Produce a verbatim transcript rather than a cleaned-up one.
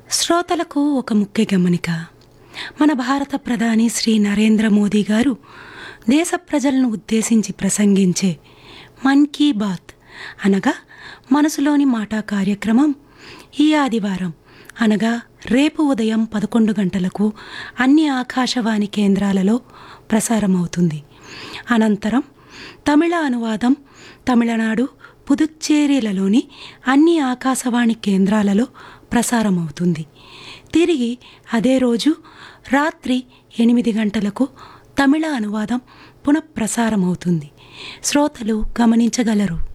శ్రోతలకు ఒక ముఖ్య గమనిక. మన భారత ప్రధాని శ్రీ నరేంద్ర మోదీ గారు దేశ ప్రజలను ఉద్దేశించి ప్రసంగించే మన్ కీ బాత్ అనగా మనసులోని మాట కార్యక్రమం ఈ ఆదివారం అనగా రేపు ఉదయం పదకొండు గంటలకు అన్ని ఆకాశవాణి కేంద్రాలలో ప్రసారమవుతుంది. అనంతరం తమిళ అనువాదం తమిళనాడు, పుదుచ్చేరిలలోని అన్ని ఆకాశవాణి కేంద్రాలలో ప్రసారమవుతుంది. తిరిగి అదే రోజు రాత్రి ఎనిమిది గంటలకు తమిళ అనువాదం పునఃప్రసారమవుతుంది. శ్రోతలు గమనించగలరు.